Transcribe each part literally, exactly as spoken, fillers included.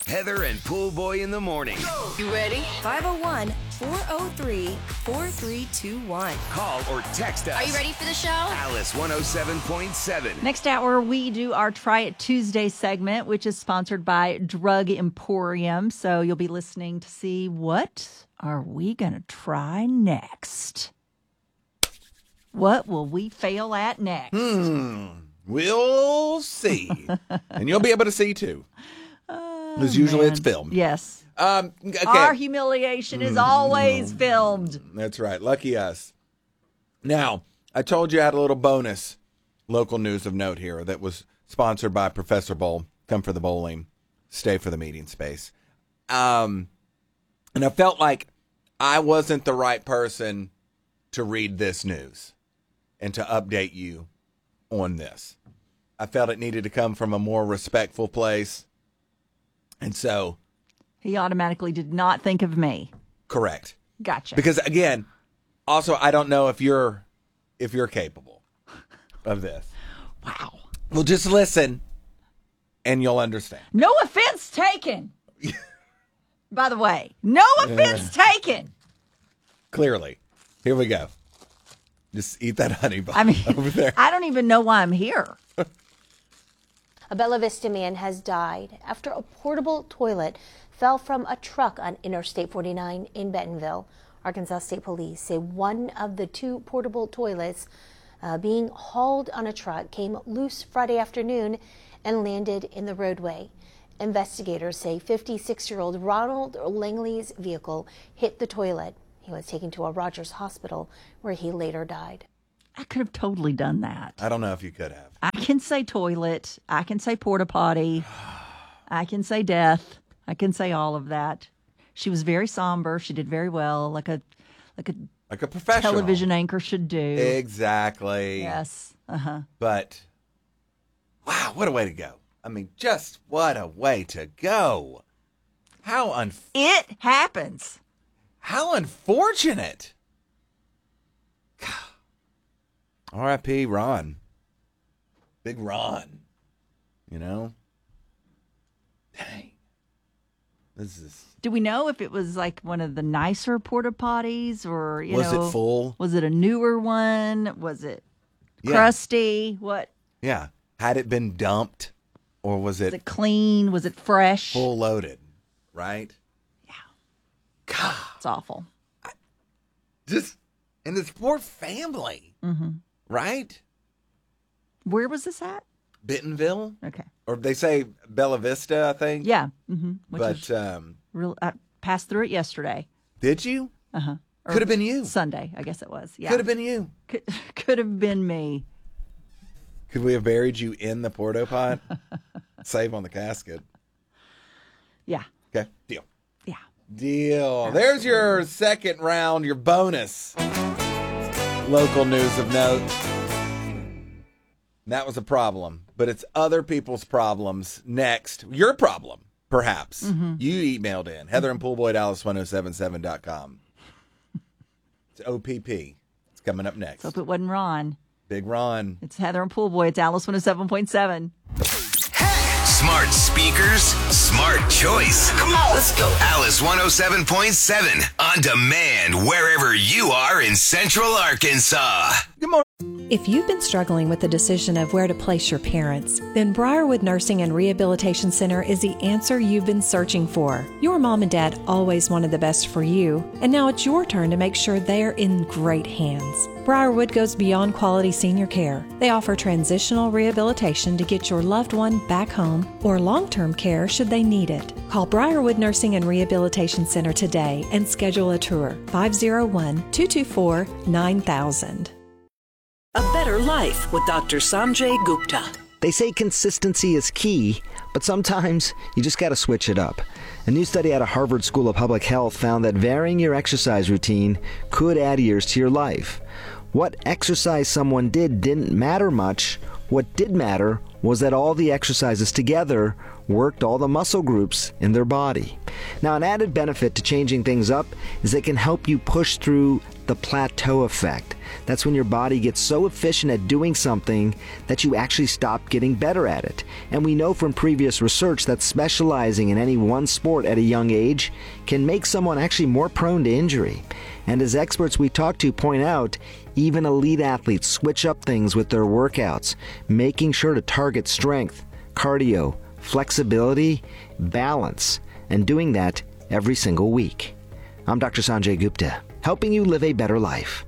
Heather and Pool Boy in the morning. You ready? five oh one, four oh three, four three two one. Call or text us. Are you ready for the show? Alice one oh seven point seven. Next hour, we do our Try It Tuesday segment, which is sponsored by Drug Emporium. So you'll be listening to see what are we going to try next. What will we fail at next? Hmm. We'll see. And you'll be able to see, too. Because usually man. it's filmed. Yes. Um, okay. Our humiliation is always filmed. That's right. Lucky us. Now, I told you I had a little bonus local news of note here that was sponsored by Professor Bowl. Come for the bowling. Stay for the meeting space. Um, and I felt like I wasn't the right person to read this news and to update you on this. I felt it needed to come from a more respectful place. And so... He automatically did not think of me. Correct. Gotcha. Because, again, also, I don't know if you're if you're capable of this. Wow. Well, just listen, and you'll understand. No offense taken. By the way, no offense taken. Clearly. Here we go. Just eat that honey bun I mean, over there. I don't even know why I'm here. A Bella Vista man has died after a portable toilet fell from a truck on Interstate forty-nine in Bentonville. Arkansas State Police say one of the two portable toilets uh, being hauled on a truck came loose Friday afternoon and landed in the roadway. Investigators say fifty-six-year-old Ronald Langley's vehicle hit the toilet. He was taken to a Rogers hospital where he later died. I could have totally done that. I don't know if you could have. I can say toilet. I can say porta potty. I can say death. I can say all of that. She was very somber. She did very well, like a like a Like a professional. television anchor should do. Exactly. Yes. Uh-huh. But, wow, what a way to go. I mean, just what a way to go. How un- It happens. How unfortunate. R I P Ron. Big Ron. You know? Dang. This is... Do we know if it was like one of the nicer porta potties or, you Was know. it full? Was it a newer one? Was it Yeah. crusty? What? Yeah. Had it been dumped? Or was it, Was it clean? Was it fresh? full loaded? Right? Yeah. God. It's awful. Just... And this poor family. Mm-hmm. Right? Where was this at? Bentonville? Okay. Or they say Bella Vista, I think. Yeah. Mm-hmm. Which But, is um, real, I passed through it yesterday. did you? Uh-huh. Or Could have been you. Sunday, I guess it was. Yeah. Could have been you. Could, could have been me. Could we have buried you in the porta pot? Save on the casket. Yeah. Okay, deal. Yeah. Deal. There's your second round, your bonus. Local news of note. That was a problem, but it's other people's problems next. Your problem, perhaps. Mm-hmm. You emailed in. Heather and Poolboy at alice ten seventy-seven dot com. It's O P P. It's coming up next. Hope it wasn't Ron. Big Ron. It's Heather and Pool Boy. It's Alice one oh seven point seven. Smart speakers, smart choice. Come on, let's go. Alice one oh seven point seven. On demand wherever you are in Central Arkansas. Good morning. If you've been struggling with the decision of where to place your parents, then Briarwood Nursing and Rehabilitation Center is the answer you've been searching for. Your mom and dad always wanted the best for you, and now it's your turn to make sure they're in great hands. Briarwood goes beyond quality senior care. They offer transitional rehabilitation to get your loved one back home or long-term care should they need it. Call Briarwood Nursing and Rehabilitation Center today and schedule a tour. five oh one, two two four, nine thousand. A Better Life with Doctor Sanjay Gupta. They say consistency is key, but sometimes you just got to switch it up. A new study out of Harvard School of Public Health found that varying your exercise routine could add years to your life. What exercise someone did didn't matter much. What did matter was that all the exercises together worked all the muscle groups in their body. Now, an added benefit to changing things up is it can help you push through the plateau effect. That's when your body gets so efficient at doing something that you actually stop getting better at it. And we know from previous research that specializing in any one sport at a young age can make someone actually more prone to injury. And as experts we talk to point out, even elite athletes switch up things with their workouts, making sure to target strength, cardio, flexibility, balance, and doing that every single week. I'm Doctor Sanjay Gupta, helping you live a better life.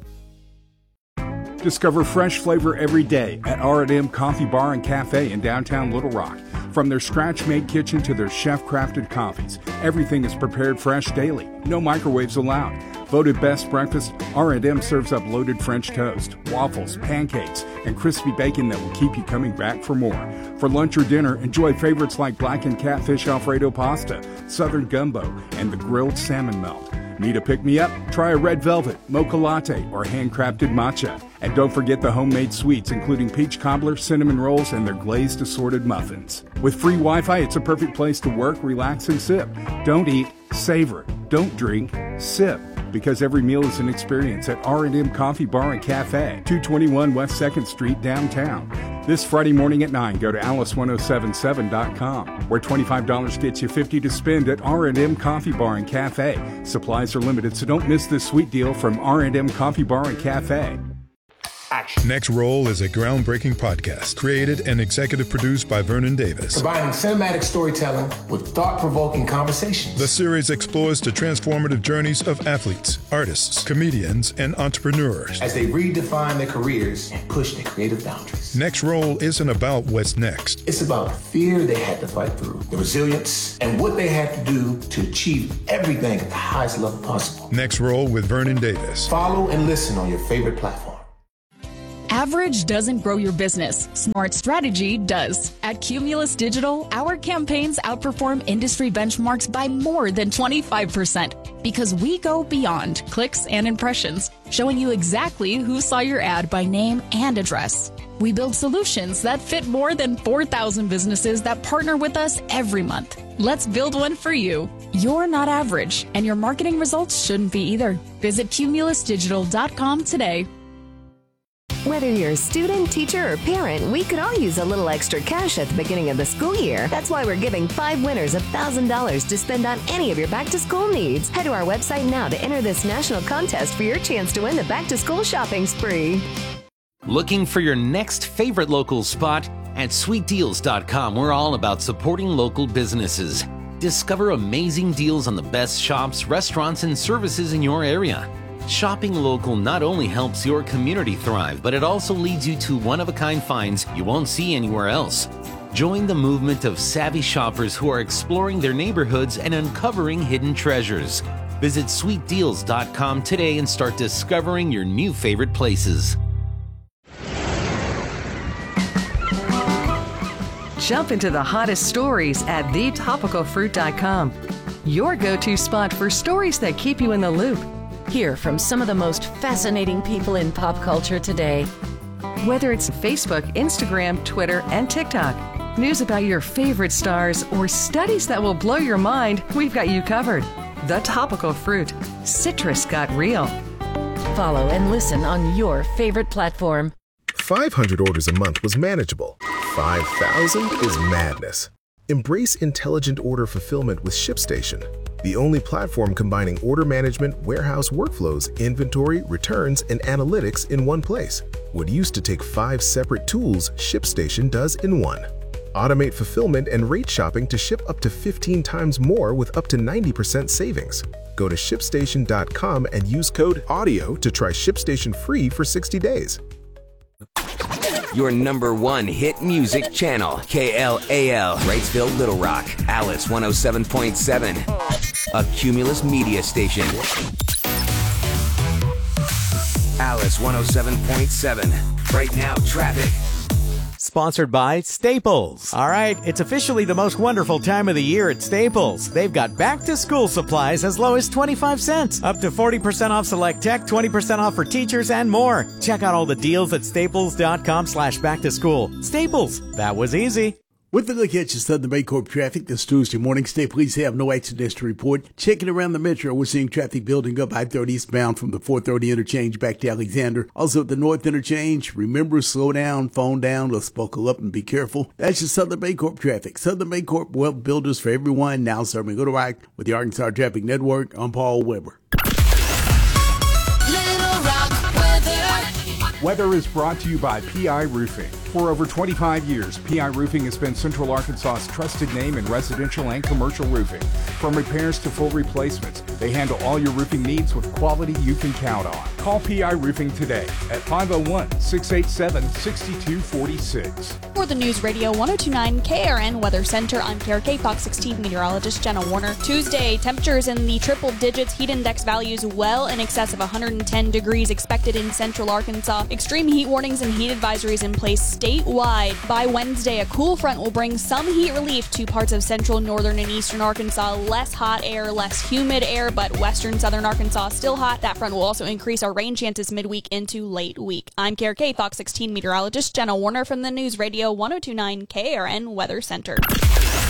Discover fresh flavor every day at R and M Coffee Bar and Cafe in downtown Little Rock. From their scratch-made kitchen to their chef-crafted coffees, everything is prepared fresh daily. No microwaves allowed. Voted best breakfast, R and M serves up loaded French toast, waffles, pancakes, and crispy bacon that will keep you coming back for more. For lunch or dinner, enjoy favorites like blackened catfish Alfredo pasta, southern gumbo, and the grilled salmon melt. Need a pick-me-up? Try a red velvet, mocha latte, or handcrafted matcha. And don't forget the homemade sweets, including peach cobbler, cinnamon rolls, and their glazed assorted muffins. With free Wi-Fi, it's a perfect place to work, relax, and sip. Don't eat, savor. Don't drink, sip. Because every meal is an experience at R and M Coffee Bar and Cafe, two twenty-one West second Street, downtown. This Friday morning at nine, go to alice ten seventy-seven dot com, where twenty-five dollars gets you fifty dollars to spend at R and M Coffee Bar and Cafe. Supplies are limited, so don't miss this sweet deal from R and M Coffee Bar and Cafe. Action. Next Roll is a groundbreaking podcast created and executive produced by Vernon Davis. Combining cinematic storytelling with thought-provoking conversations. The series explores the transformative journeys of athletes, artists, comedians, and entrepreneurs as they redefine their careers and push their creative boundaries. Next Roll isn't about what's next. It's about the fear they had to fight through, the resilience, and what they had to do to achieve everything at the highest level possible. Next Roll with Vernon Davis. Follow and listen on your favorite platform. Average doesn't grow your business. Smart strategy does. At Cumulus Digital, our campaigns outperform industry benchmarks by more than twenty-five percent because we go beyond clicks and impressions, showing you exactly who saw your ad by name and address. We build solutions that fit more than four thousand businesses that partner with us every month. Let's build one for you. You're not average, and your marketing results shouldn't be either. Visit cumulus digital dot com today. Whether you're a student, teacher, or parent, we could all use a little extra cash at the beginning of the school year. That's why we're giving five winners one thousand dollars to spend on any of your back-to-school needs. Head to our website now to enter this national contest for your chance to win the back-to-school shopping spree. Looking for your next favorite local spot? At sweet deals dot com, we're all about supporting local businesses. Discover amazing deals on the best shops, restaurants, and services in your area. Shopping local not only helps your community thrive, but it also leads you to one-of-a-kind finds you won't see anywhere else. Join the movement of savvy shoppers who are exploring their neighborhoods and uncovering hidden treasures. Visit sweet deals dot com today and start discovering your new favorite places. Jump into the hottest stories at the topical fruit dot com, your go-to spot for stories that keep you in the loop. Hear from some of the most fascinating people in pop culture today. Whether it's Facebook, Instagram, Twitter, and TikTok, news about your favorite stars, or studies that will blow your mind, we've got you covered. The Topical Fruit. Citrus got real. Follow and listen on your favorite platform. five hundred orders a month was manageable. five thousand is madness. Embrace intelligent order fulfillment with ShipStation, the only platform combining order management, warehouse workflows, inventory, returns, and analytics in one place. What used to take five separate tools, ShipStation does in one. Automate fulfillment and rate shopping to ship up to fifteen times more with up to ninety percent savings. Go to ship station dot com and use code AUDIO to try ShipStation free for sixty days. Your number one hit music channel, K L A L, Wrightsville, Little Rock, Alice one oh seven point seven, a Cumulus media station. Alice one oh seven point seven. Right now, traffic. Sponsored by Staples. All right, it's officially the most wonderful time of the year at Staples. They've got back-to-school supplies as low as twenty-five cents, up to forty percent off select tech, twenty percent off for teachers, and more. Check out all the deals at staples dot com slash back to school. Staples, that was easy. With a look at your Southern Baycorp traffic this Tuesday morning, state police have no accidents to report. Checking around the metro, we're seeing traffic building up I thirty eastbound from the four thirty interchange back to Alexander. Also at the north interchange, remember, slow down, phone down, let's buckle up and be careful. That's your Southern Baycorp traffic. Southern Baycorp, wealth builders for everyone, now serving Little Rock with the Arkansas Traffic Network. I'm Paul Weber. Weather is brought to you by P I Roofing. For over twenty-five years, P I Roofing has been Central Arkansas's trusted name in residential and commercial roofing. From repairs to full replacements, they handle all your roofing needs with quality you can count on. Call P I Roofing today at five oh one, six eight seven, six two four six. For the News Radio one oh two point nine K R N Weather Center, I'm K R K Fox sixteen meteorologist Jenna Warner. Tuesday, temperatures in the triple digits, heat index values well in excess of one hundred ten degrees expected in Central Arkansas. Extreme heat warnings and heat advisories in place statewide. By Wednesday, a cool front will bring some heat relief to parts of central, northern, and eastern Arkansas. Less hot air, less humid air, but western, southern Arkansas still hot. That front will also increase our rain chances midweek into late week. I'm K R K Fox sixteen meteorologist Jenna Warner from the News Radio one oh two point nine K R N Weather Center.